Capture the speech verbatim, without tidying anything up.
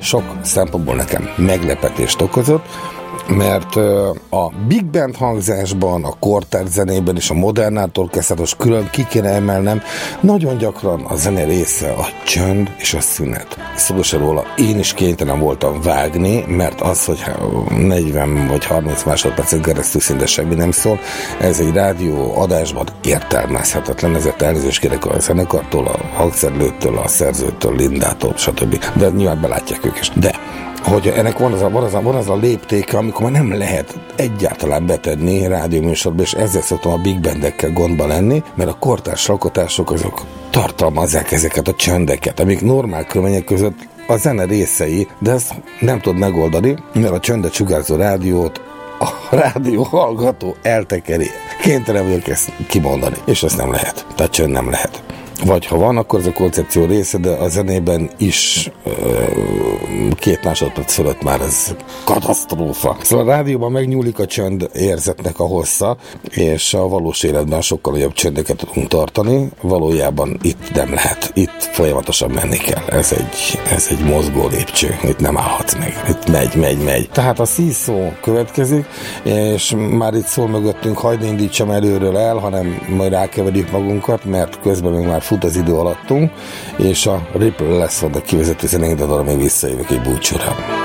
sok szempontból nekem meglepetést okozott, mert a Big Band hangzásban, a kortárs zenében és a modernától kezdetos külön ki kéne emelnem, nagyon gyakran a zene része a csönd és a szünet. Szóval róla én is kénytelen voltam vágni, mert az, hogy negyven vagy harminc másodpercet keresztül szinte semmi nem szól, ez egy rádió adásban értelmezhetetlen, ezért elnézést kérek a zenekartól, a hangszerlőtől, a szerzőtől, Lindától, stb. De nyilván belátják ők is. De hogy ennek van az, a, van, az a, van az a léptéke, amikor már nem lehet egyáltalán betenni rádióműsorba, és ezzel szoktam a big bandekkel gondba lenni, mert a kortárs alkotások azok tartalmazzák ezeket a csöndeket, amik normál körülmények között a zene részei, de ezt nem tud megoldani, mert a csöndet sugárzó rádiót a rádió hallgató eltekeri. Kénytelen vagyok ezt kimondani, és ezt nem lehet. Tehát csönd nem lehet. Vagy ha van, akkor ez a koncepció része, de a zenében is ö, két másodperc fölött már ez katasztrófa. Szóval a rádióban megnyúlik a csönd érzetnek a hossza, és a valós életben sokkal nagyobb csöndeket tudunk tartani. Valójában itt nem lehet. Itt folyamatosan menni kell. Ez egy, ez egy mozgó lépcső. Itt nem állhatsz meg. Itt megy, megy, megy. Tehát a szíszó következik, és már itt szól mögöttünk, hagyni indítsam előről el, hanem majd rákeverjük magunkat, mert közben még már fut az idő alattunk, és a Ripple lesz a kivezető zenénk, de arra még visszajövök egy búcsúra.